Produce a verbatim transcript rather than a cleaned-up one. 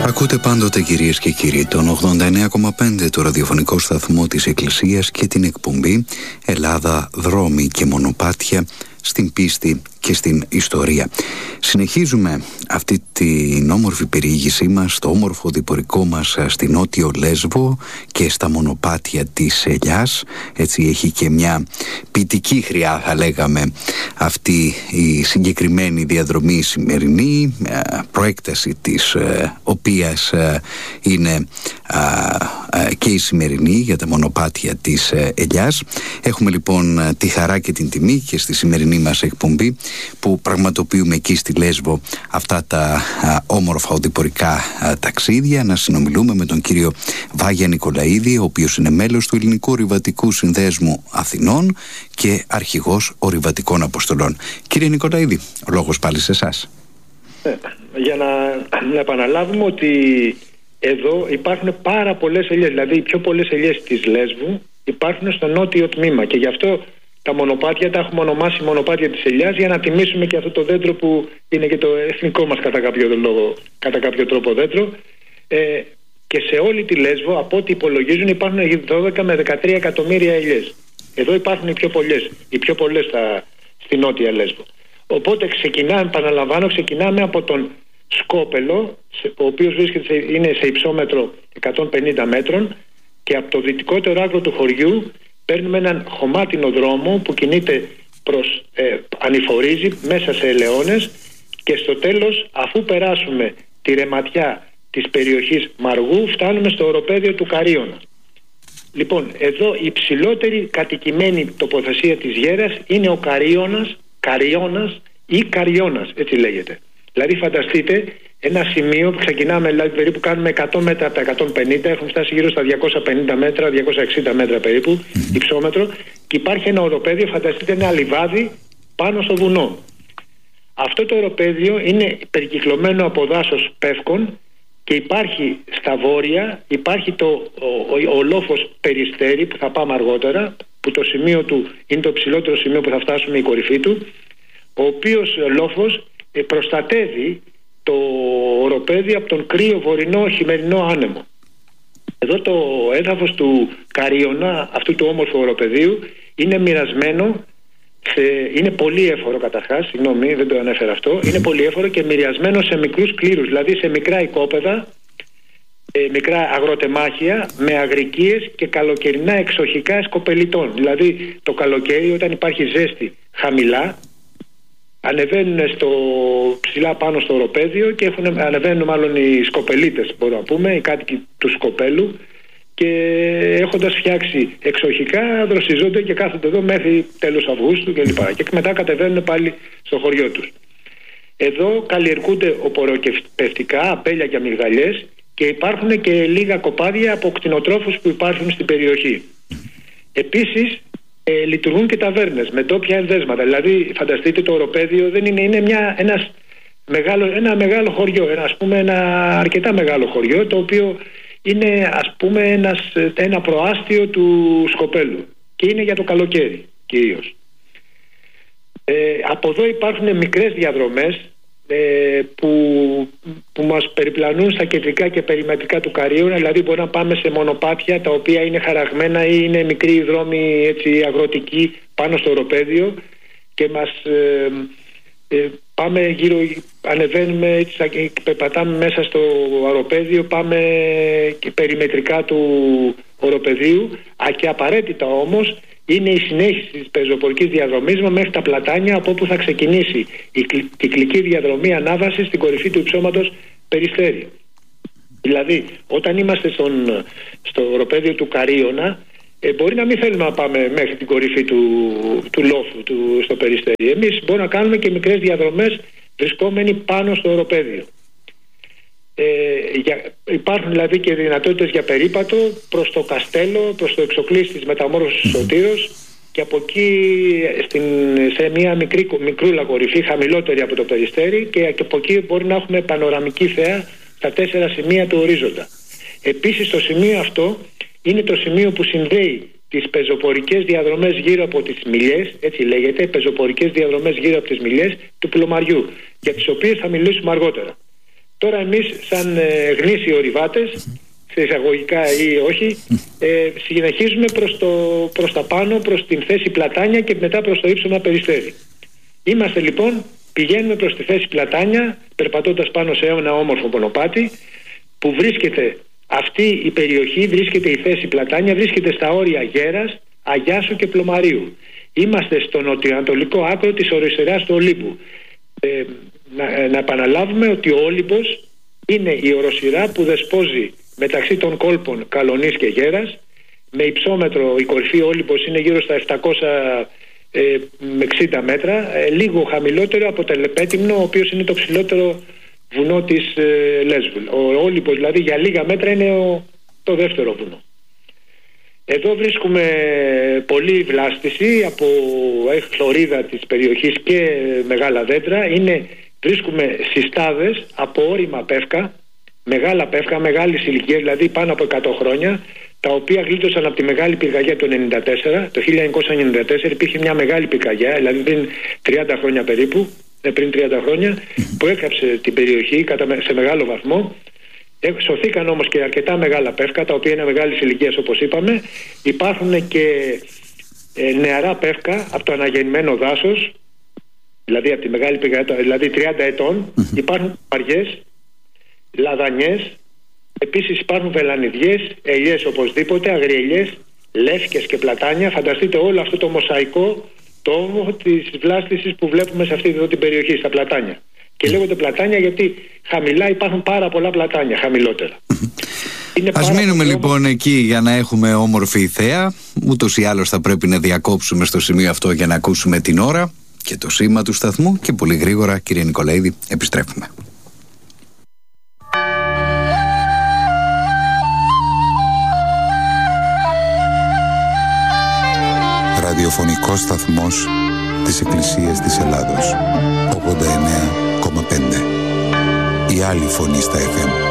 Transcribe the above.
Ακούτε πάντοτε, κυρίες και κύριοι, τον ογδόντα εννέα κόμμα πέντε, το ραδιοφωνικό σταθμό της Εκκλησίας, και την εκπομπή Ελλάδα, δρόμοι και μονοπάτια στην πίστη και στην ιστορία. Συνεχίζουμε αυτή την όμορφη περιήγησή μας στο όμορφο διπορικό μας στη Νότιο Λέσβο και στα μονοπάτια της Ελιάς. Έτσι έχει και μια ποιητική χρειά, θα λέγαμε, αυτή η συγκεκριμένη διαδρομή σημερινή, προέκταση της οποίας είναι και η σημερινή για τα μονοπάτια της Ελιάς. Έχουμε λοιπόν τη χαρά και την τιμή και στη σημερινή μας εκπομπή που πραγματοποιούμε εκεί στη Λέσβο αυτά τα α, όμορφα οδηπορικά α, ταξίδια, να συνομιλούμε με τον κύριο Βάγια Νικολαίδη, ο οποίος είναι μέλος του Ελληνικού Ορειβατικού Συνδέσμου Αθηνών και αρχηγός ορειβατικών αποστολών. Κύριε Νικολαίδη, ο λόγος πάλι σε εσάς. Ε, για να, να επαναλάβουμε ότι εδώ υπάρχουν πάρα πολλές ελιές, δηλαδή οι πιο πολλές ελιές της Λέσβου υπάρχουν στο νότιο τμήμα, και γι' αυτό τα μονοπάτια τα έχουμε ονομάσει μονοπάτια της Ελιάς, για να τιμήσουμε και αυτό το δέντρο που είναι και το εθνικό μας κατά κάποιο, λόγο, κατά κάποιο τρόπο δέντρο. Ε, και σε όλη τη Λέσβο, από ό,τι υπολογίζουν, υπάρχουν δώδεκα με δεκατρία εκατομμύρια ελιές. Εδώ υπάρχουν οι πιο πολλές, οι πιο πολλές στα, στη Νότια Λέσβο. Οπότε ξεκινάμε, επαναλαμβάνω, ξεκινάμε από τον Σκόπελο, ο οποίος βρίσκεται, είναι σε υψόμετρο εκατόν πενήντα μέτρων, και από το δυτικότερο άκρο του χωριού παίρνουμε έναν χωμάτινο δρόμο που κινείται προς, ε, ανηφορίζει μέσα σε ελαιώνες, και στο τέλος, αφού περάσουμε τη ρεματιά της περιοχής Μαργού, φτάνουμε στο οροπέδιο του Καρίωνα. Λοιπόν, εδώ η ψηλότερη κατοικημένη τοποθεσία της Γέρας είναι ο Καρίωνας, Καριώνας ή Καριώνας, έτσι λέγεται. Δηλαδή φανταστείτε ένα σημείο που ξεκινάμε, δηλαδή περίπου κάνουμε εκατό μέτρα από τα εκατόν πενήντα, έχουμε φτάσει γύρω στα διακόσια πενήντα μέτρα, διακόσια εξήντα μέτρα περίπου υψόμετρο, και υπάρχει ένα οροπέδιο, φανταστείτε ένα λιβάδι πάνω στο βουνό. Αυτό το οροπέδιο είναι περικυκλωμένο από δάσος πεύκων, και υπάρχει στα βόρεια, υπάρχει το, ο, ο, ο λόφος Περιστέρι, που θα πάμε αργότερα, που το σημείο του είναι το ψηλότερο σημείο που θα φτάσουμε, η κορυφή του, ο οποίος λόφος προστατεύει το οροπέδι από τον κρύο βορεινό χειμερινό άνεμο. Εδώ το έδαφος του Καρίωνα, αυτού του όμορφου οροπεδίου, είναι μοιρασμένο σε, είναι πολύ έφορο καταρχάς, συγγνώμη δεν το ανέφερα αυτό, είναι πολύ έφορο και μοιρασμένο σε μικρούς κλήρους, δηλαδή σε μικρά οικόπεδα, ε, μικρά αγροτεμάχια με αγρικίες και καλοκαιρινά εξοχικά σκοπελιτών. Δηλαδή το καλοκαίρι, όταν υπάρχει ζέστη χαμηλά, ανεβαίνουν στο, ψηλά πάνω στο οροπέδιο και έχουν, ανεβαίνουν μάλλον οι σκοπελίτες, μπορούμε να πούμε, οι κάτοικοι του Σκοπέλου, και έχοντας φτιάξει εξοχικά δροσιζόνται και κάθονται εδώ μέχρι τέλος Αυγούστου κλπ. Και μετά κατεβαίνουν πάλι στο χωριό τους. Εδώ καλλιεργούνται οπωροκυπευτικά, αμπέλια και αμυγδαλιές, και υπάρχουν και λίγα κοπάδια από κτηνοτρόφους που υπάρχουν στην περιοχή. Επίσης Ε, λειτουργούν και ταβέρνες με ντόπια ενδέσματα. Δηλαδή φανταστείτε, το οροπέδιο δεν είναι, είναι μια, ένας μεγάλο, ένα μεγάλο χωριό, ένα, ας πούμε, ένα αρκετά μεγάλο χωριό, το οποίο είναι, ας πούμε, ένας, ένα προάστιο του Σκοπέλου, και είναι για το καλοκαίρι κυρίως. Ε, από εδώ υπάρχουν μικρές διαδρομές ε, που, που μας περιπλανούν στα κεντρικά και περιμετρικά του Καρίωνα. Δηλαδή μπορεί να πάμε σε μονοπάτια τα οποία είναι χαραγμένα ή είναι μικροί δρόμοι, έτσι, αγροτικοί πάνω στο οροπέδιο, και μας ε, ε, πάμε γύρω, ανεβαίνουμε, έτσι, περπατάμε μέσα στο οροπέδιο, πάμε και περιμετρικά του οροπεδίου, α, και απαραίτητα όμως είναι η συνέχιση της πεζοπορικής διαδρομής μέχρι τα πλατάνια, από όπου θα ξεκινήσει η κυκλική διαδρομή ανάβαση στην κορυφή του υψώματος Περιστέρι. Δηλαδή, όταν είμαστε στον, στο οροπέδιο του Καρίωνα, ε, μπορεί να μην θέλουμε να πάμε μέχρι την κορυφή του, του λόφου του, στο Περιστέρι. Εμείς μπορούμε να κάνουμε και μικρές διαδρομές βρισκόμενοι πάνω στο οροπέδιο. Ε, για, υπάρχουν δηλαδή και δυνατότητες για περίπατο προς το Καστέλο, προς το εξοκλής της μεταμόρφωσης Σωτήρος, και από εκεί στην, σε μια μικρή, μικρούλα κορυφή χαμηλότερη από το Περιστέρι, και, και από εκεί μπορεί να έχουμε πανοραμική θέα στα τέσσερα σημεία του ορίζοντα. Επίσης το σημείο αυτό είναι το σημείο που συνδέει τις πεζοπορικές διαδρομές γύρω από τις Μιλιές, έτσι λέγεται, πεζοπορικές διαδρομές γύρω από τις Μιλιές του Πλωμαριού, για τις οποίες θα μιλήσουμε αργότερα. Τώρα εμείς σαν ε, γνήσιοι ορειβάτες, σε εισαγωγικά ή όχι, ε, συνεχίζουμε προς, το, προς τα πάνω, προς την θέση Πλατάνια και μετά προς το ύψωμα Περιστέρι. Είμαστε λοιπόν, πηγαίνουμε προς τη θέση Πλατάνια, περπατώντας πάνω σε ένα όμορφο μονοπάτι, που βρίσκεται αυτή η περιοχή, βρίσκεται η θέση Πλατάνια, βρίσκεται στα όρια Γέρας, Αγιάσου και Πλωμαρίου. Είμαστε στο νοτιοανατολικό άκρο της οροσειράς του Ολύμπου. Ε, να, να επαναλάβουμε ότι ο Όλυμπος είναι η οροσειρά που δεσπόζει μεταξύ των κόλπων Καλονής και Γέρας, με υψόμετρο, η κορυφή Όλυμπος είναι γύρω στα επτακόσια εξήντα μέτρα, ε, λίγο χαμηλότερο από το Τελεπέτυμνο, ο οποίος είναι το ψηλότερο βουνό της ε, Λέσβου. Ο Όλυμπος δηλαδή για λίγα μέτρα είναι ο, το δεύτερο βουνό. Εδώ βρίσκουμε πολλή βλάστηση από χλωρίδα της περιοχής και μεγάλα δέντρα. Είναι, βρίσκουμε συστάδες από όρημα πεύκα, μεγάλα πεύκα, μεγάλης ηλικίας, δηλαδή πάνω από εκατό χρόνια, τα οποία γλίτωσαν από τη μεγάλη πυρκαγιά του ενενήντα τέσσερα. Το χίλια εννιακόσια ενενήντα τέσσερα υπήρχε μια μεγάλη πυρκαγιά, δηλαδή πριν τριάντα χρόνια περίπου, πριν τριάντα χρόνια, που έκαψε την περιοχή σε μεγάλο βαθμό. Σωθήκαν όμως και αρκετά μεγάλα πεύκα, τα οποία είναι μεγάλης ηλικίας όπως είπαμε. Υπάρχουν και ε, νεαρά πεύκα από το αναγεννημένο δάσος, δηλαδή από τη μεγάλη πυρκαγιά, δηλαδή τριάντα ετών. Mm-hmm. Υπάρχουν παριές, λαδανιές, επίσης υπάρχουν βελανιδιές, ελιές οπωσδήποτε, αγριελιές, λεύκες και πλατάνια. Φανταστείτε όλο αυτό το μοσαϊκό τόμο της βλάστησης που βλέπουμε σε αυτή εδώ την περιοχή, στα πλατάνια. Και λέγονται πλατάνια γιατί χαμηλά υπάρχουν πάρα πολλά πλατάνια, χαμηλότερα. Ας μείνουμε λοιπόν εκεί για να έχουμε όμορφη θέα. Ούτως ή άλλως θα πρέπει να διακόψουμε στο σημείο αυτό για να ακούσουμε την ώρα και το σήμα του σταθμού. Και πολύ γρήγορα, κύριε Νικολαίδη, επιστρέφουμε. Ραδιοφωνικός σταθμός της Εκκλησίας της Ελλάδος. ογδόντα εννέα κόμμα πέντε. Η άλλη φωνή στα εφ εμ.